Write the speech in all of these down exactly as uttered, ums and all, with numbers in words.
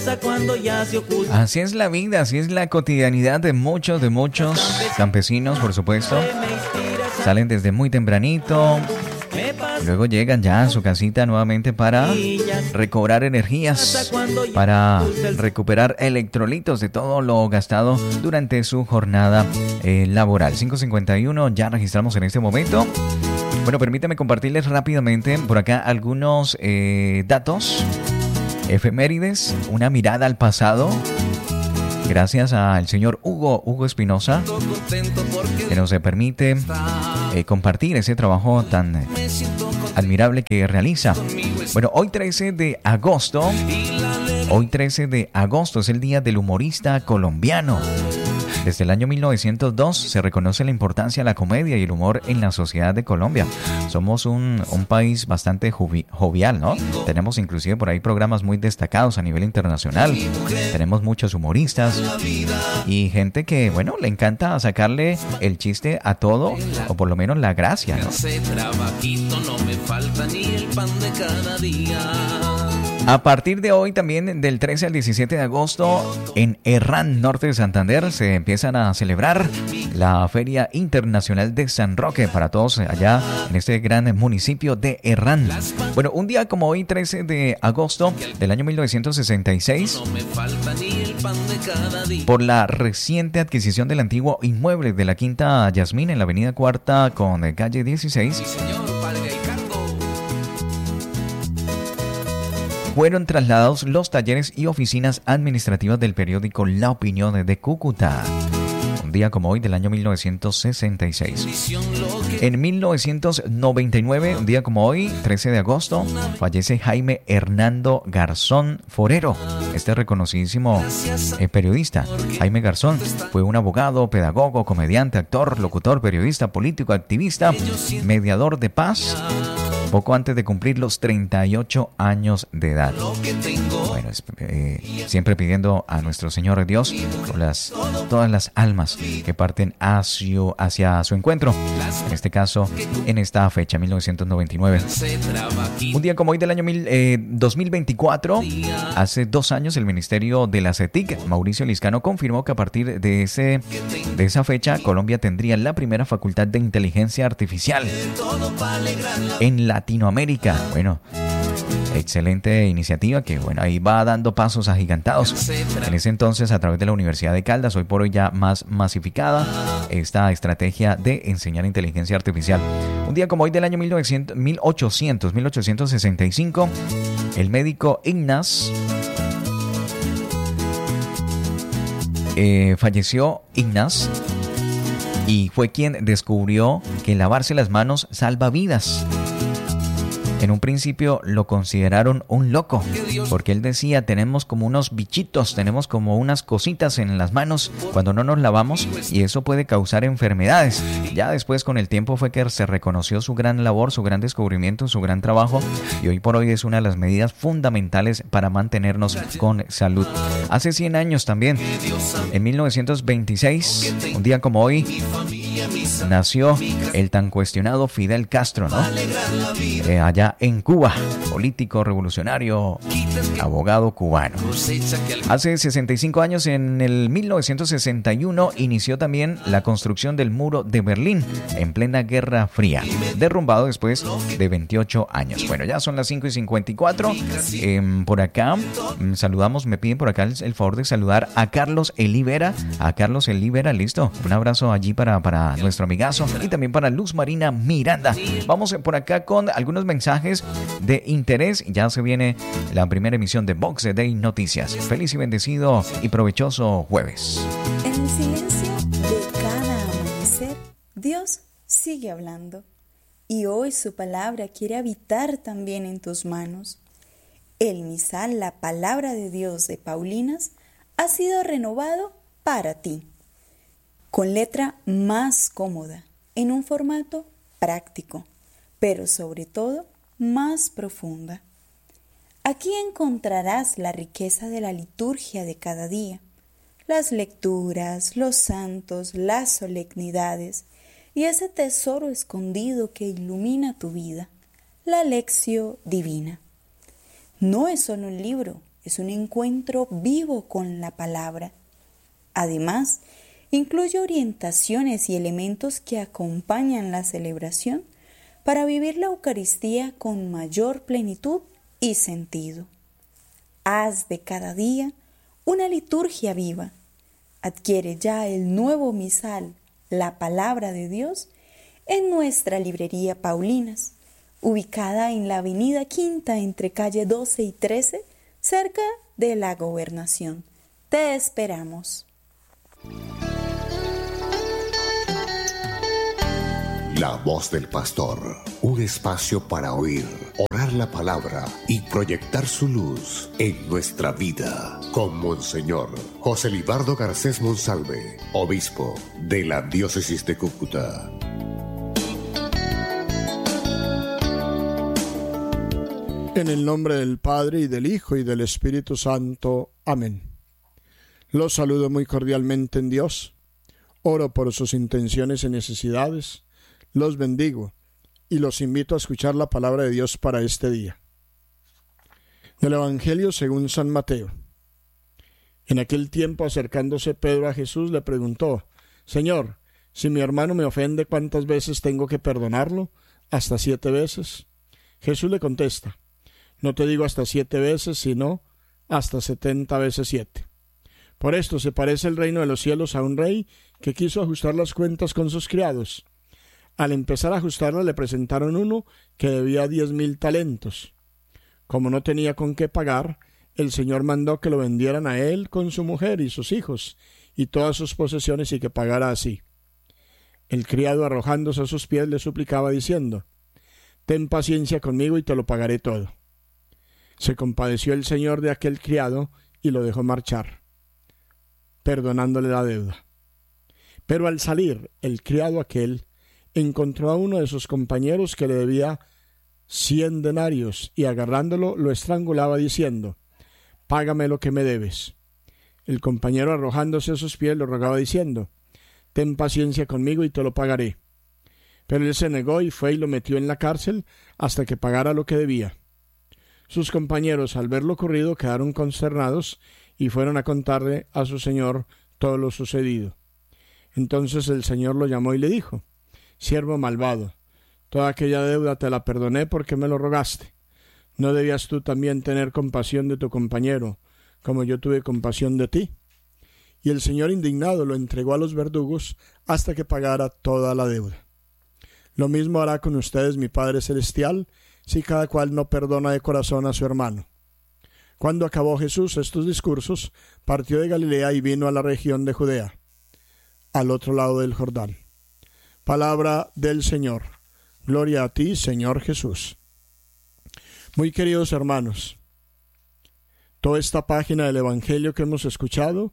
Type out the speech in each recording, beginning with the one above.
Así es la vida, así es la cotidianidad de muchos, de muchos campesinos, por supuesto. Salen desde muy tempranito, luego llegan ya a su casita nuevamente para recobrar energías, para recuperar electrolitos de todo lo gastado durante su jornada eh, laboral. cinco cincuenta y uno ya registramos en este momento. Bueno, permítame compartirles rápidamente por acá algunos eh, datos, efemérides, una mirada al pasado. Gracias al señor Hugo, Hugo Espinosa, que nos permite eh, compartir ese trabajo tan eh, admirable que realiza. Bueno, hoy trece de agosto, hoy trece de agosto es el Día del Humorista Colombiano. Desde el año mil novecientos dos se reconoce la importancia de la comedia y el humor en la sociedad de Colombia. Somos un, un país bastante jovi- jovial, ¿no? Tenemos inclusive por ahí programas muy destacados a nivel internacional. Tenemos muchos humoristas y gente que, bueno, le encanta sacarle el chiste a todo, o por lo menos la gracia, ¿no? A partir de hoy, también del trece al diecisiete de agosto, en Herrán, norte de Santander, se empiezan a celebrar la Feria Internacional de San Roque para todos allá en este gran municipio de Herrán. Bueno, un día como hoy, trece de agosto del año mil novecientos sesenta y seis, por la reciente adquisición del antiguo inmueble de la Quinta Yasmín en la avenida Cuarta con calle dieciséis, fueron trasladados los talleres y oficinas administrativas del periódico La Opinión de Cúcuta. Un día como hoy del año mil novecientos sesenta y seis. En mil novecientos noventa y nueve, un día como hoy, trece de agosto, fallece Jaime Hernando Garzón Forero. Este reconocidísimo eh, periodista. Jaime Garzón fue un abogado, pedagogo, comediante, actor, locutor, periodista, político, activista, mediador de paz, poco antes de cumplir los treinta y ocho años de edad. Bueno, eh, siempre pidiendo a nuestro Señor Dios por las, todas las almas que parten hacia, hacia su encuentro. En este caso, en esta fecha, mil novecientos noventa y nueve. Un día como hoy del año mil, eh, dos mil veinticuatro, hace dos años, el Ministerio de la CETIC, Mauricio Liscano, confirmó que a partir de, ese, de esa fecha, Colombia tendría la primera facultad de inteligencia artificial en Latinoamérica. Bueno, excelente iniciativa que, bueno, ahí va dando pasos agigantados. En ese entonces, a través de la Universidad de Caldas, hoy por hoy ya más masificada esta estrategia de enseñar inteligencia artificial. Un día como hoy del año mil novecientos, mil ochocientos, mil ochocientos sesenta y cinco, el médico Ignaz eh, falleció Ignaz y fue quien descubrió que lavarse las manos salva vidas. En un principio lo consideraron un loco, porque él decía, tenemos como unos bichitos, tenemos como unas cositas en las manos cuando no nos lavamos y eso puede causar enfermedades. Ya después, con el tiempo, fue que se reconoció su gran labor, su gran descubrimiento, su gran trabajo, y hoy por hoy es una de las medidas fundamentales para mantenernos con salud. Hace cien años también, en mil novecientos veintiséis, un día como hoy, nació el tan cuestionado Fidel Castro, ¿no? Eh, allá en Cuba, político revolucionario, abogado cubano. Hace sesenta y cinco años, en el mil novecientos sesenta y uno, inició también la construcción del muro de Berlín en plena Guerra Fría, derrumbado después de veintiocho años. Bueno, ya son las cinco y cincuenta y cuatro. Eh, por acá, saludamos, me piden por acá el, el favor de saludar a Carlos Elivera. A Carlos Elivera, listo. Un abrazo allí para, para nuestro amigazo y también para Luz Marina Miranda. Vamos por acá con algunos mensajes de interés. Ya se viene la primera emisión de Box Day Noticias. Feliz y bendecido y provechoso jueves. En el silencio de cada amanecer, Dios sigue hablando. Y hoy su palabra quiere habitar también en tus manos. El misal, la palabra de Dios de Paulinas, ha sido renovado para ti, con letra más cómoda, en un formato práctico, pero sobre todo más profunda. Aquí encontrarás la riqueza de la liturgia de cada día, las lecturas, los santos, las solemnidades y ese tesoro escondido que ilumina tu vida, la lección divina. No es solo un libro, es un encuentro vivo con la palabra. Además, incluye orientaciones y elementos que acompañan la celebración para vivir la Eucaristía con mayor plenitud y sentido. Haz de cada día una liturgia viva. Adquiere ya el nuevo misal, la Palabra de Dios, en nuestra librería Paulinas, ubicada en la avenida Quinta entre calle doce y trece, cerca de la Gobernación. Te esperamos. La voz del pastor, un espacio para oír, orar la palabra y proyectar su luz en nuestra vida. Con Monseñor José Libardo Garcés Monsalve, obispo de la diócesis de Cúcuta. En el nombre del Padre, y del Hijo, y del Espíritu Santo. Amén. Los saludo muy cordialmente en Dios. Oro por sus intenciones y necesidades. Los bendigo y los invito a escuchar la palabra de Dios para este día. Del Evangelio según San Mateo. En aquel tiempo, acercándose Pedro a Jesús, le preguntó: Señor, si mi hermano me ofende, ¿cuántas veces tengo que perdonarlo? ¿Hasta siete veces? Jesús le contesta: No te digo hasta siete veces, sino hasta setenta veces siete. Por esto se parece el reino de los cielos a un rey que quiso ajustar las cuentas con sus criados. Al empezar a ajustarla, le presentaron uno que debía diez mil talentos. Como no tenía con qué pagar, el Señor mandó que lo vendieran a él con su mujer y sus hijos y todas sus posesiones, y que pagara así. El criado, arrojándose a sus pies, le suplicaba diciendo: Ten paciencia conmigo y te lo pagaré todo. Se compadeció el Señor de aquel criado y lo dejó marchar, perdonándole la deuda. Pero al salir, el criado aquel encontró a uno de sus compañeros que le debía cien denarios, y agarrándolo lo estrangulaba diciendo: Págame lo que me debes. El compañero, arrojándose a sus pies, lo rogaba diciendo: Ten paciencia conmigo y te lo pagaré. Pero él se negó y fue y lo metió en la cárcel hasta que pagara lo que debía. Sus compañeros, al ver lo ocurrido, quedaron consternados y fueron a contarle a su señor todo lo sucedido. Entonces el Señor lo llamó y le dijo: Siervo malvado, toda aquella deuda te la perdoné porque me lo rogaste. ¿No debías tú también tener compasión de tu compañero, como yo tuve compasión de ti? Y el Señor, indignado, lo entregó a los verdugos hasta que pagara toda la deuda. Lo mismo hará con ustedes mi Padre Celestial, si cada cual no perdona de corazón a su hermano. Cuando acabó Jesús estos discursos, partió de Galilea y vino a la región de Judea, al otro lado del Jordán. Palabra del Señor. Gloria a ti, Señor Jesús. Muy queridos hermanos, toda esta página del Evangelio que hemos escuchado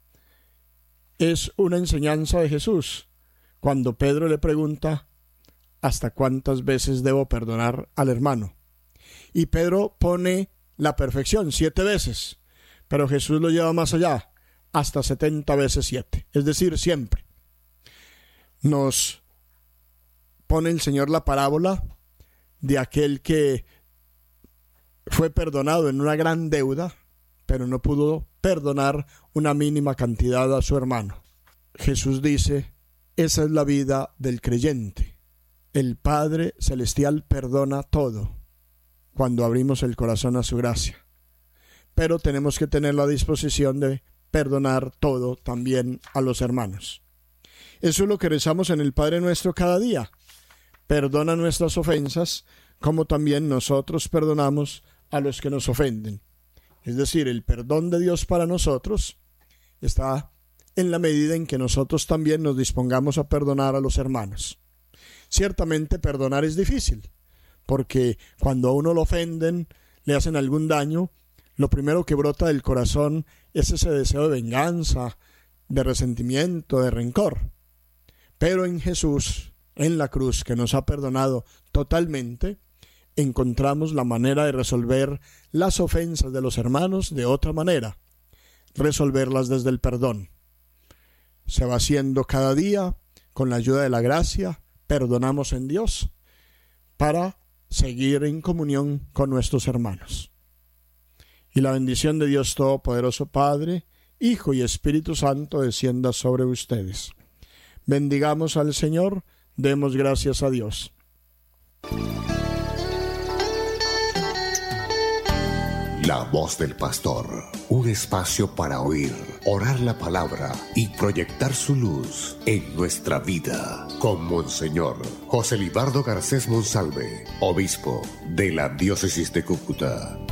es una enseñanza de Jesús, cuando Pedro le pregunta: ¿hasta cuántas veces debo perdonar al hermano? Y Pedro pone la perfección, siete veces, pero Jesús lo lleva más allá, hasta setenta veces siete, es decir, siempre. Nos pone el Señor la parábola de aquel que fue perdonado en una gran deuda, pero no pudo perdonar una mínima cantidad a su hermano. Jesús dice: esa es la vida del creyente. El Padre Celestial perdona todo cuando abrimos el corazón a su gracia, pero tenemos que tener la disposición de perdonar todo también a los hermanos. Eso es lo que rezamos en el Padre Nuestro cada día. Perdona nuestras ofensas, como también nosotros perdonamos a los que nos ofenden. Es decir, el perdón de Dios para nosotros está en la medida en que nosotros también nos dispongamos a perdonar a los hermanos. Ciertamente perdonar es difícil, porque cuando a uno lo ofenden, le hacen algún daño, lo primero que brota del corazón es ese deseo de venganza, de resentimiento, de rencor. Pero en Jesús, en la cruz, que nos ha perdonado totalmente, encontramos la manera de resolver las ofensas de los hermanos de otra manera, resolverlas desde el perdón. Se va haciendo cada día, con la ayuda de la gracia, perdonamos en Dios para seguir en comunión con nuestros hermanos. y la bendición de Dios Todopoderoso, Padre, Hijo y Espíritu Santo descienda sobre ustedes. Bendigamos al Señor, demos gracias a Dios. La voz del pastor, un espacio para oír, orar la palabra y proyectar su luz en nuestra vida. Con Monseñor José Libardo Garcés Monsalve, obispo de la diócesis de Cúcuta.